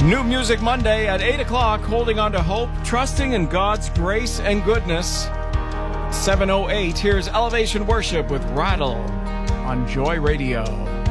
New Music Monday at 8 o'clock, holding on to hope, trusting in God's grace and goodness. 7:08, here's Elevation Worship with Rattle on Joy Radio.